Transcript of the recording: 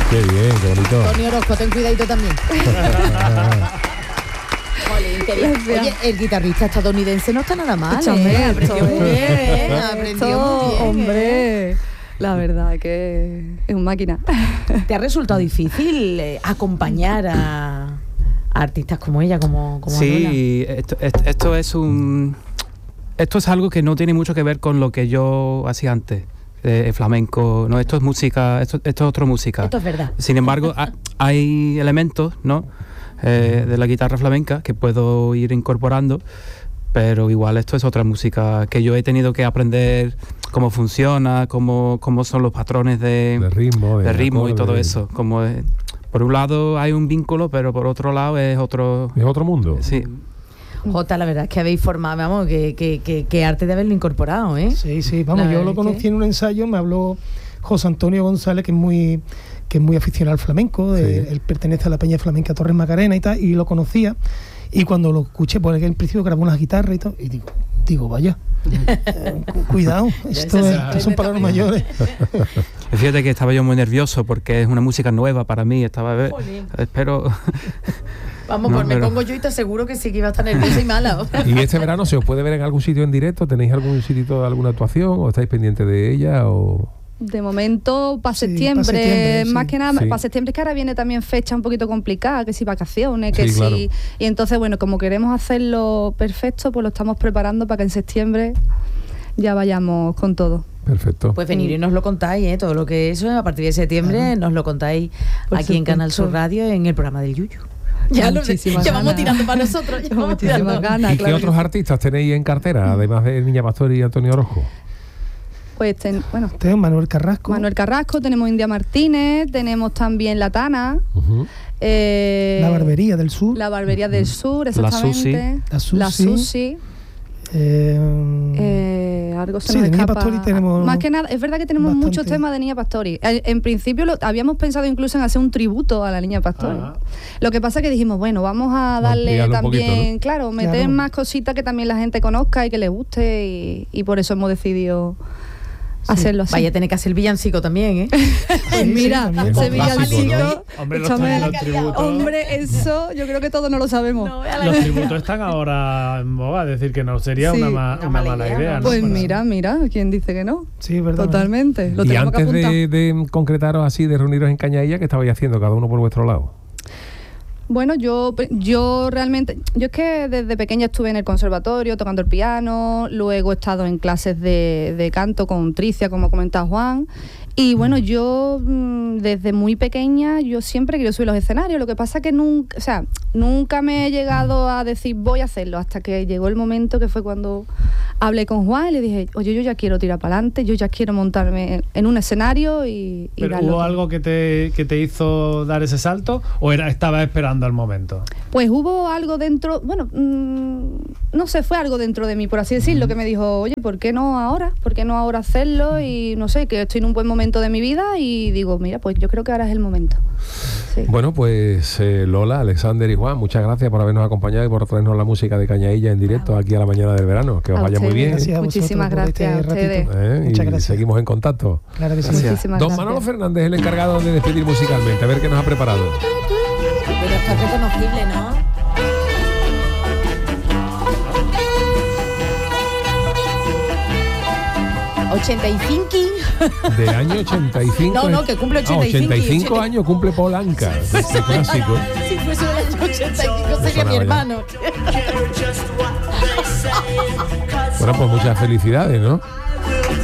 Qué bien, qué bonito. Tony Orozco, ten cuidadito también. Jolín, qué bien. Oye, el guitarrista estadounidense no está nada mal, aprendió muy bien, aprendió muy bien. Hombre, la verdad que es un máquina. ¿Te ha resultado difícil acompañar a artistas como ella, como sí, esto es algo que no tiene mucho que ver con lo que yo hacía antes. Flamenco, no, esto es música, esto es otra música. Esto es verdad. Sin embargo, hay elementos, ¿no? De la guitarra flamenca que puedo ir incorporando, pero igual esto es otra música que yo he tenido que aprender cómo funciona, cómo son los patrones de ritmo y todo eso. Como por un lado hay un vínculo, pero por otro lado es otro mundo. Sí. Jota, la verdad es que habéis formado, vamos, que arte de haberlo incorporado, ¿eh? Sí, vamos, yo lo conocí en un ensayo, me habló José Antonio González, que es muy aficionado al flamenco, él pertenece a la Peña Flamenca Torres Macarena y tal, y lo conocía, y cuando lo escuché, porque en principio grabó unas guitarras y todo, y digo, vaya, cuidado, esto son palabras mayores. Fíjate que estaba yo muy nervioso porque es una música nueva para mí, espero... Vamos, me pongo yo y te aseguro que sí que iba a estar nerviosa y mala. ¿Y este verano se os puede ver en algún sitio en directo? ¿Tenéis algún sitio de alguna actuación o estáis pendientes de ella? De momento, para septiembre, más que nada, para septiembre, que ahora viene también fecha un poquito complicada, que si vacaciones, que claro. y entonces, bueno, como queremos hacerlo perfecto, pues lo estamos preparando para que en septiembre ya vayamos con todo. Perfecto. Pues venir y nos lo contáis, todo lo que eso, a partir de septiembre nos lo contáis aquí en Canal Sur Radio, en el programa del Yuyu. Ya vamos tirando para nosotros. Muchísimas ganas. ¿Y qué otros artistas tenéis en cartera, además de Niña Pastori y Antonio Orozco? Pues tenemos Manuel Carrasco, tenemos India Martínez, tenemos también La Tana, La Barbería del Sur, exactamente, La Susi. Algo se nos escapa. Pastori tenemos más que nada, es verdad que tenemos muchos temas de Niña Pastori. En principio habíamos pensado incluso en hacer un tributo a la Niña Pastori. Lo que pasa es que dijimos, bueno, vamos a darle también, poquito, ¿no? Meter más cositas que también la gente conozca y que le guste, y por eso hemos decidido hacerlo así. Vaya a tener que hacer el villancico también, ¿eh? Mira, ese villancico, ¿no? Hombre, eso yo creo que todos no lo sabemos. Los tributos están ahora en boga, es decir, que no sería una mala idea, ¿no? Pues mira, ¿quién dice que no? Sí, es verdad. Totalmente. Lo y tenemos antes que apuntar. de concretaros así, de reuniros en Cañailla, ¿qué estabais haciendo cada uno por vuestro lado? Bueno, yo realmente, yo es que desde pequeña estuve en el conservatorio tocando el piano, luego he estado en clases de canto con Tricia, como ha comentado Juan, y bueno, yo desde muy pequeña, yo siempre quiero subir los escenarios, lo que pasa es que nunca me he llegado a decir voy a hacerlo, hasta que llegó el momento que fue cuando hablé con Juan y le dije, oye, yo ya quiero tirar para adelante, yo ya quiero montarme en un escenario y ¿Pero hubo algo que te hizo dar ese salto o estabas esperando al momento? Pues hubo algo dentro, bueno, no sé, fue algo dentro de mí, por así decirlo, que me dijo, oye, ¿por qué no ahora? ¿Por qué no ahora hacerlo? Y no sé, que estoy en un buen momento de mi vida y digo, mira, pues yo creo que ahora es el momento. Sí. Bueno, pues Lola, Alexander y Juan, muchas gracias por habernos acompañado y por traernos la música de Cañailla en directo aquí a la mañana del verano. Que os vaya muy bien. Muchísimas gracias a ustedes. Muchas gracias. Seguimos en contacto. Claro que sí. Don Manolo Fernández, el encargado de despedir musicalmente. A ver qué nos ha preparado. Pero está reconocible, ¿no? ¿85? De año 85. No, que cumple 85. 85 años cumple Paul Anka. De clásico. Si fuese el año 85 sería mi hermano. Bueno, pues muchas felicidades, ¿no?